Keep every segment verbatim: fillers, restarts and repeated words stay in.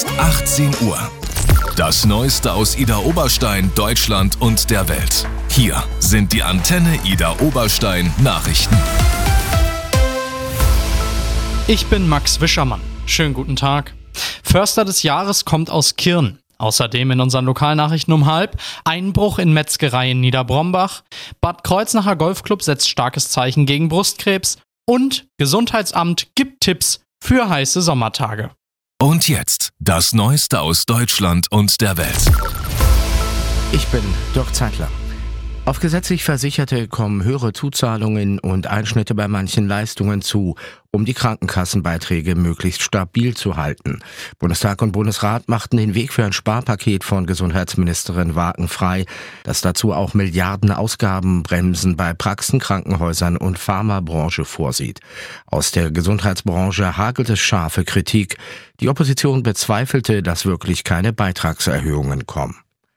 ist achtzehn Uhr. Das Neueste aus Idar Oberstein, Deutschland und der Welt. Hier sind die Antenne Idar Oberstein Nachrichten. Ich bin Max Wischermann. Schönen guten Tag. Förster des Jahres kommt aus Kirn. Außerdem in unseren Lokalnachrichten um halb Einbruch in Metzgerei in Niederbrombach, Bad Kreuznacher Golfclub setzt starkes Zeichen gegen Brustkrebs und Gesundheitsamt gibt Tipps für heiße Sommertage. Und jetzt das Neueste aus Deutschland und der Welt. Ich bin Dirk Zeitler. Auf gesetzlich Versicherte kommen höhere Zuzahlungen und Einschnitte bei manchen Leistungen zu, um die Krankenkassenbeiträge möglichst stabil zu halten. Bundestag und Bundesrat machten den Weg für ein Sparpaket von Gesundheitsministerin Waken frei, das dazu auch Milliarden Ausgabenbremsen bei Praxen, Krankenhäusern und Pharmabranche vorsieht. Aus der Gesundheitsbranche hagelt es scharfe Kritik. Die Opposition bezweifelte, dass wirklich keine Beitragserhöhungen kommen.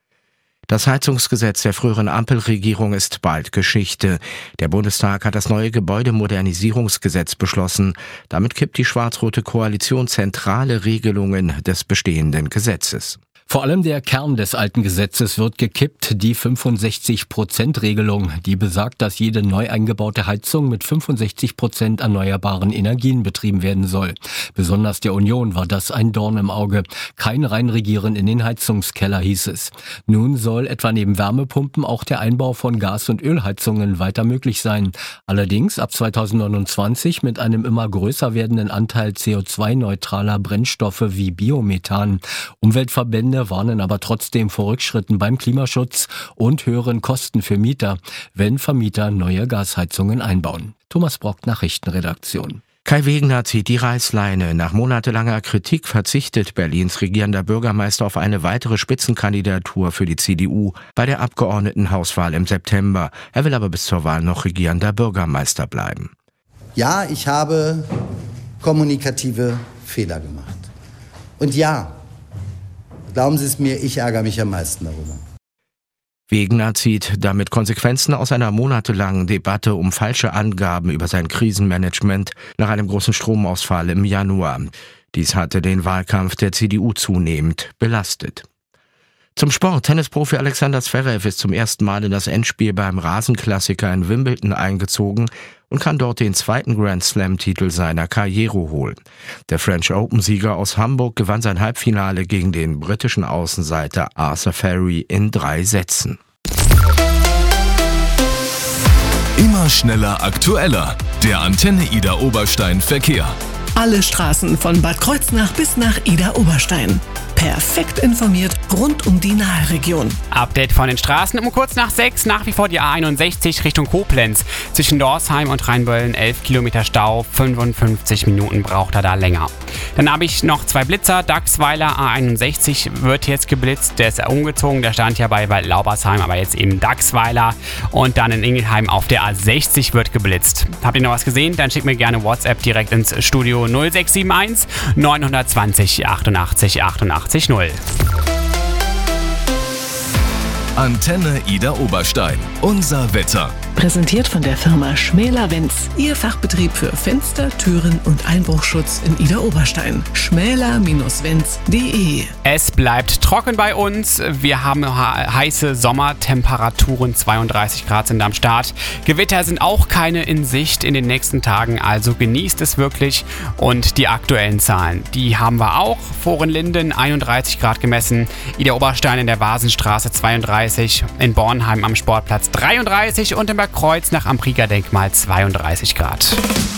Das Heizungsgesetz der früheren Ampelregierung ist bald Geschichte. Der Bundestag hat das neue Gebäudemodernisierungsgesetz beschlossen. Damit kippt die schwarz-rote Koalition zentrale Regelungen des bestehenden Gesetzes. Vor allem der Kern des alten Gesetzes wird gekippt, die fünfundsechzig Prozent Regelung, die besagt, dass jede neu eingebaute Heizung mit fünfundsechzig Prozent erneuerbaren Energien betrieben werden soll. Besonders der Union war das ein Dorn im Auge. Kein Reinregieren in den Heizungskeller, hieß es. Nun soll etwa neben Wärmepumpen auch der Einbau von Gas- und Ölheizungen weiter möglich sein. Allerdings ab zweitausendneunundzwanzig mit einem immer größer werdenden Anteil C O zwei neutraler Brennstoffe wie Biomethan. Umweltverbände warnen aber trotzdem vor Rückschritten beim Klimaschutz und höheren Kosten für Mieter, wenn Vermieter neue Gasheizungen einbauen. Thomas Brock, Nachrichtenredaktion. Kai Wegner zieht die Reißleine. Nach monatelanger Kritik verzichtet Berlins regierender Bürgermeister auf eine weitere Spitzenkandidatur für die C D U bei der Abgeordnetenhauswahl im September. Er will aber bis zur Wahl noch regierender Bürgermeister bleiben. Ja, ich habe kommunikative Fehler gemacht. Und ja, glauben Sie es mir, ich ärgere mich am meisten darüber. Wegner zieht damit Konsequenzen aus einer monatelangen Debatte um falsche Angaben über sein Krisenmanagement nach einem großen Stromausfall im Januar. Dies hatte den Wahlkampf der C D U zunehmend belastet. Zum Sport. Tennisprofi Alexander Zverev ist zum ersten Mal in das Endspiel beim Rasenklassiker in Wimbledon eingezogen und kann dort den zweiten Grand-Slam-Titel seiner Karriere holen. Der French Open-Sieger aus Hamburg gewann sein Halbfinale gegen den britischen Außenseiter Arthur Ferry in drei Sätzen. Immer schneller, aktueller. Der Antenne Idar Oberstein Verkehr. Alle Straßen von Bad Kreuznach bis nach Idar Oberstein. Perfekt informiert rund um die Nahregion. Update von den Straßen um kurz nach sechs. Nach wie vor die A einundsechzig Richtung Koblenz. Zwischen Dorsheim und Rheinböllen elf Kilometer Stau. fünfundfünfzig Minuten braucht er da länger. Dann habe ich noch zwei Blitzer. Dachsweiler A einundsechzig wird jetzt geblitzt. Der ist umgezogen. Der stand ja bei Waldlaubersheim, aber jetzt eben Dachsweiler. Und dann in Ingelheim auf der A sechzig wird geblitzt. Habt ihr noch was gesehen? Dann schickt mir gerne WhatsApp direkt ins Studio null sechs sieben eins neun zwei null achtundachtzig achtundachtzig null. Antenne Idar Oberstein. Unser Wetter. Präsentiert von der Firma Schmäler-Wenz. Ihr Fachbetrieb für Fenster, Türen und Einbruchschutz in Idar Oberstein. schmäler Wenz punkt de. Es bleibt trocken bei uns. Wir haben heiße Sommertemperaturen. zweiunddreißig Grad sind am Start. Gewitter sind auch keine in Sicht in den nächsten Tagen. Also genießt es wirklich. Und die aktuellen Zahlen, die haben wir auch. Vorenlinden einunddreißig Grad gemessen. Idar Oberstein in der Vasenstraße zweiunddreißig. In Bornheim am Sportplatz dreiunddreißig. Und in Bad Kreuznach am Priegerdenkmal zweiunddreißig Grad.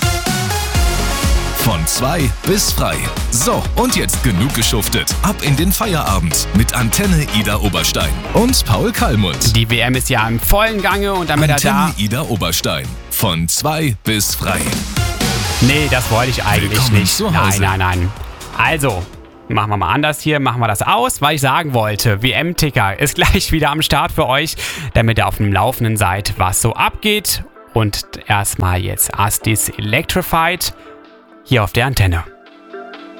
Von zwei bis frei. So, und jetzt genug geschuftet. Ab in den Feierabend mit Antenne Idar Oberstein und Paul Kallmund. Die W M ist ja im vollen Gange und damit er da... Antenne Idar Oberstein. Von zwei bis frei. Nee, das wollte ich eigentlich Willkommen nicht. zu Nein, Hause. nein, nein. Also... Machen wir mal anders hier, machen wir das aus, weil ich sagen wollte, W M-Ticker ist gleich wieder am Start für euch, damit ihr auf dem Laufenden seid, was so abgeht. Und erstmal jetzt Astis Electrified hier auf der Antenne.